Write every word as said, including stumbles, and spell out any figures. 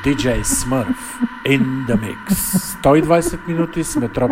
ди джей Smurf in the mix. сто и двайсет минути с Метрополис